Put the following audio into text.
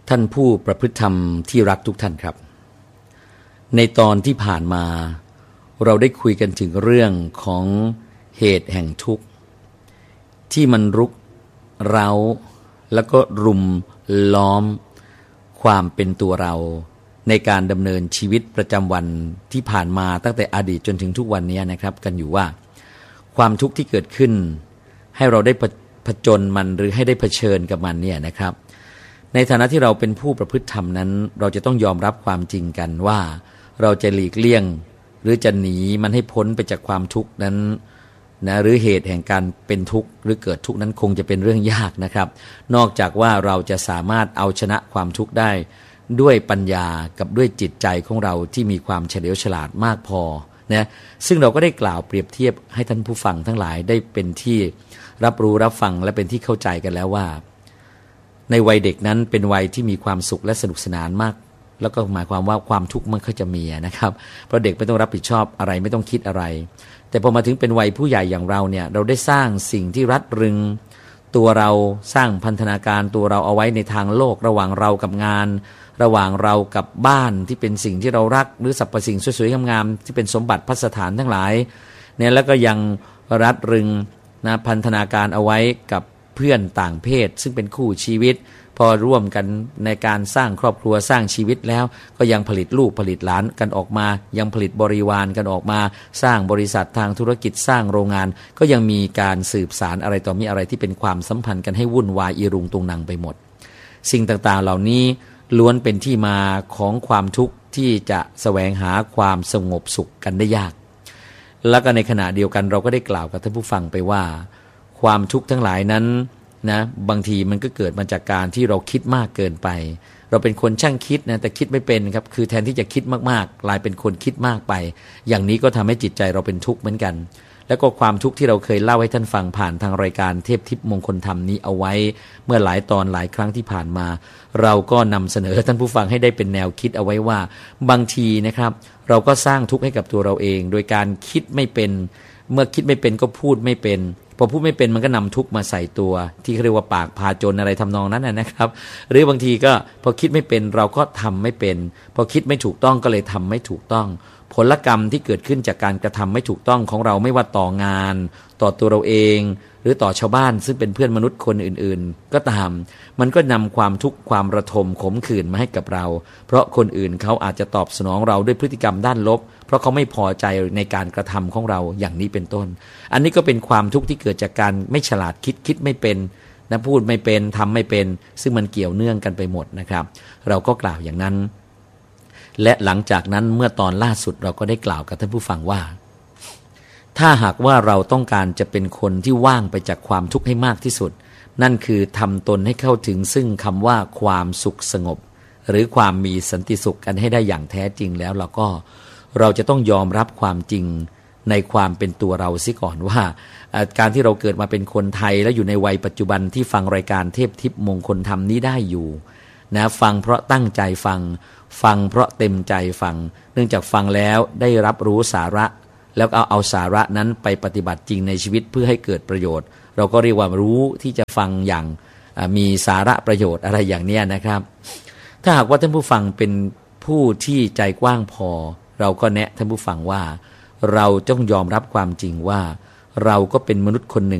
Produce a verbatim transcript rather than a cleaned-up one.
ท่านผู้ประพฤติธรรมที่รักทุกท่านครับในตอนที่ผ่านมาเราได้คุยกันถึงเรื่องของเหตุแห่งทุกข์ที่มันรุกเร้าแล้วก็รุมล้อมความเป็นตัวเราในการดำเนินชีวิตประจำวันที่ผ่านมาตั้งแต่อดีตจนถึงทุกวันนี้นะครับกันอยู่ว่าความทุกข์ที่เกิดขึ้นให้เราได้ผจญมันหรือให้ได้เผชิญกับมันเนี่ยนะครับในฐานะที่เราเป็นผู้ประพฤติธรรมนั้นเราจะต้องยอมรับความจริงกันว่าเราจะหลีกเลี่ยงหรือจะหนีมันให้พ้นไปจากความทุกข์นั้นนะหรือเหตุแห่งการเป็นทุกข์หรือเกิดทุกข์นั้นคงจะเป็นเรื่องยากนะครับนอกจากว่าเราจะสามารถเอาชนะความทุกข์ได้ด้วยปัญญากับด้วยจิตใจของเราที่มีความเฉลียวฉลาดมากพอนะซึ่งเราก็ได้กล่าวเปรียบเทียบให้ท่านผู้ฟังทั้งหลายได้เป็นที่รับรู้รับฟังและเป็นที่เข้าใจกันแล้วว่าในวัยเด็กนั้นเป็นวัยที่มีความสุขและสนุกสนานมากแล้วก็หมายความว่าความทุกข์มันก็จะมีนะครับเพราะเด็กไม่ต้องรับผิดชอบอะไรไม่ต้องคิดอะไรแต่พอมาถึงเป็นวัยผู้ใหญ่อย่างเราเนี่ยเราได้สร้างสิ่งที่รัดรึงตัวเราสร้างพันธนาการตัวเราเอาไว้ในทางโลกระหว่างเรากับงานระหว่างเรากับบ้านที่เป็นสิ่งที่เรารักหรือสรรพสิ่งสวยๆงามๆที่เป็นสมบัติพัสถานทั้งหลายเนี่ยแล้วก็ยังรัดรึงนะพันธนาการเอาไว้กับเพื่อนต่างเพศซึ่งเป็นคู่ชีวิตพอร่วมกันในการสร้างครอบครัวสร้างชีวิตแล้วก็ยังผลิตลูกผลิตหลานกันออกมายังผลิตบริวารกันออกมาสร้างบริษัททางธุรกิจสร้างโรงงานก็ยังมีการสืบสารอะไรต่อมีอะไรที่เป็นความสัมพันธ์กันให้วุ่นวายอีรุงตุงนังไปหมดสิ่งต่างๆเหล่านี้ล้วนเป็นที่มาของความทุกข์ที่จะแสวงหาความสงบสุขกันได้ยากแล้วก็ในขณะเดียวกันเราก็ได้กล่าวกับท่านผู้ฟังไปว่าความทุกข์ทั้งหลายนั้นนะบางทีมันก็เกิดมาจากการที่เราคิดมากเกินไปเราเป็นคนช่างคิดนะแต่คิดไม่เป็นครับคือแทนที่จะคิดมากๆกลายเป็นคนคิดมากไปอย่างนี้ก็ทำให้จิตใจเราเป็นทุกข์เหมือนกันแล้วก็ความทุกข์ที่เราเคยเล่าให้ท่านฟังผ่านทางรายการเทพทิพย์มงคลธรรมนี้เอาไว้เมื่อหลายตอนหลายครั้งที่ผ่านมาเราก็นำเสนอท่านผู้ฟังให้ได้เป็นแนวคิดเอาไว้ว่าบางทีนะครับเราก็สร้างทุกข์ให้กับตัวเราเองโดยการคิดไม่เป็นเมื่อคิดไม่เป็นก็พูดไม่เป็นพอพูดไม่เป็นมันก็นำทุกข์มาใส่ตัวที่เขาเรียกว่าปากพาจนอะไรทำนองนั้นนะครับหรือบางทีก็พอคิดไม่เป็นเราก็ทำไม่เป็นพอคิดไม่ถูกต้องก็เลยทำไม่ถูกต้องผลกรรมที่เกิดขึ้นจากการกระทำไม่ถูกต้องของเราไม่ว่าต่องานต่อตัวเราเองหรือต่อชาวบ้านซึ่งเป็นเพื่อนมนุษย์คนอื่นๆก็ตามมันก็นำความทุกข์ความระทมขมขื่นมาให้กับเราเพราะคนอื่นเขาอาจจะตอบสนองเราด้วยพฤติกรรมด้านลบเพราะเขาไม่พอใจในการกระทำของเราอย่างนี้เป็นต้นอันนี้ก็เป็นความทุกข์ที่เกิดจากการไม่ฉลาดคิดคิดไม่เป็นนะพูดไม่เป็นทำไม่เป็นซึ่งมันเกี่ยวเนื่องกันไปหมดนะครับเราก็กล่าวอย่างนั้นและหลังจากนั้นเมื่อตอนล่าสุดเราก็ได้กล่าวกับท่านผู้ฟังว่าถ้าหากว่าเราต้องการจะเป็นคนที่ว่างไปจากความทุกข์ให้มากที่สุดนั่นคือทำตนให้เข้าถึงซึ่งคำว่าความสุขสงบหรือความมีสันติสุขกันให้ได้อย่างแท้จริงแล้วเราก็เราจะต้องยอมรับความจริงในความเป็นตัวเราซิก่อนว่าการที่เราเกิดมาเป็นคนไทยและอยู่ในวัยปัจจุบันที่ฟังรายการเทพทิพย์มงคลธรรมนี้ได้อยู่นะฟังเพราะตั้งใจฟังฟังเพราะเต็มใจฟังเนื่องจากฟังแล้วได้รับรู้สาระแล้วเอาเอาสาระนั้นไปปฏิบัติจริงในชีวิตเพื่อให้เกิดประโยชน์เราก็เรียกว่ารู้ที่จะฟังอย่างมีสาระประโยชน์อะไรอย่างนี้นะครับถ้าหากว่าท่านผู้ฟังเป็นผู้ที่ใจกว้างพอเราก็แนะท่านผู้ฟังว่าเราต้องยอมรับความจริงว่าเราก็เป็นมนุษย์คนหนึ่ง